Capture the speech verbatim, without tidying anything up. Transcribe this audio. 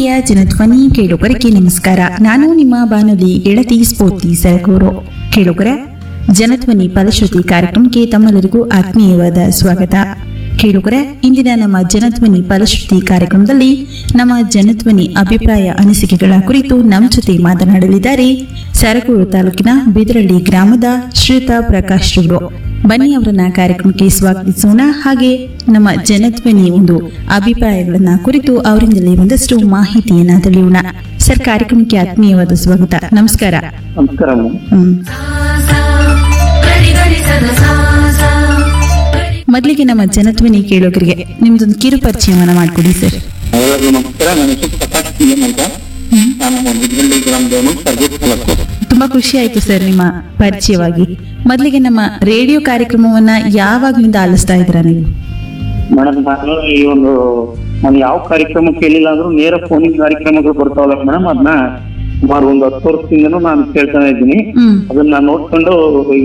ಪ್ರೀತಿಯ ಜನಧ್ವನಿ ಕೇಳುಗರಿಗೆ ನಮಸ್ಕಾರ. ನಾನು ನಿಮ್ಮ ಬಾನುಲಿ ಗೆಳತಿ ಸ್ಫೂರ್ತಿ ಸರಗೂರು. ಕೇಳುಗರೆ, ಜನಧ್ವನಿ ಫಲಶ್ರುತಿ ಕಾರ್ಯಕ್ರಮಕ್ಕೆ ತಮ್ಮೆಲ್ಲರಿಗೂ ಆತ್ಮೀಯವಾದ ಸ್ವಾಗತ. ಕೇಳುಗರೆ, ಇಂದಿನ ನಮ್ಮ ಜನಧ್ವನಿ ಫಲಶ್ರುತಿ ಕಾರ್ಯಕ್ರಮದಲ್ಲಿ ನಮ್ಮ ಜನಧ್ವನಿ ಅಭಿಪ್ರಾಯ ಅನಿಸಿಕೆಗಳ ಕುರಿತು ನಮ್ಮ ಜೊತೆ ಮಾತನಾಡಲಿದ್ದಾರೆ ಸರಗೂರು ತಾಲೂಕಿನ ಬಿದರಳ್ಳಿ ಗ್ರಾಮದ ಶ್ರೀಯುತ ಪ್ರಕಾಶ್ ರವರು. ಬನ್ನಿ ಅವರನ್ನ ಕಾರ್ಯಕ್ರಮಕ್ಕೆ ಸ್ವಾಗತಿಸೋಣ. ಹಾಗೆ ನಮ್ಮ ಜನಧ್ವನಿ ಒಂದು ಅಭಿಪ್ರಾಯಗಳನ್ನ ಕುರಿತು ಅವರಿಂದಲೇ ಒಂದಷ್ಟು ಮಾಹಿತಿಯನ್ನ ತಿಳಿಯೋಣ. ಸರ್, ಕಾರ್ಯಕ್ರಮಕ್ಕೆ ಆತ್ಮೀಯವಾದ ಸ್ವಾಗತ. ನಮಸ್ಕಾರ. ನಮಸ್ಕಾರ. ಹ್ಮ್ ಮೊದಲಿಗೆ ನಮ್ಮ ಜನಧ್ವನಿ ಕೇಳೋಗರಿಗೆ ನಿಮ್ದೊಂದು ಕಿರು ಪರಿಚಯವನ್ನ ಮಾಡಿಕೊಡಿ ಸರ್. ಎಲ್ಲರಿಗೂ ನಮಸ್ಕಾರ. ನನ್ನ ಹೆಸರು ಪ್ರಕಾಶ್ ಸಿಎಂ ಅಂತ. ನಾನು ಬಿದರಳ್ಳಿ ಗ್ರಾಮದವನು, ಸರಗೂರು ತಾಲೂಕು. ತುಂಬಾ ಖುಷಿ ಆಯ್ತು ಸರ್ ನಿಮ್ಮ ಪರಿಚಯವಾಗಿ. ಮೊದಲಿಗೆ ನಮ್ಮ ರೇಡಿಯೋ ಕಾರ್ಯಕ್ರಮವನ್ನ ಯಾವಾಗ್ಲಿಂದ ಆಲಿಸ್ತಾ ಇದ್ದೀರಾ ನೀವು? ಮೇಡಮ್, ನಾನು ಈ ಒಂದು ನಾನು ಯಾವ ಕಾರ್ಯಕ್ರಮ ಕೇಳಿಲ್ಲ ಅಂದ್ರೂ ನೇರ ಫೋನಿನ ಕಾರ್ಯಕ್ರಮಗಳು ಬರ್ತಾವಲ್ಲ ಮೇಡಮ್, ಅದನ್ನ ಸುಮಾರು ಒಂದು ಹತ್ತು ವರ್ಷದಿಂದನೂ ನಾನು ಕೇಳ್ತಾನೆ ಇದ್ದೀನಿ. ಹ್ಮ್ ಅದನ್ನ ನೋಡ್ಕೊಂಡು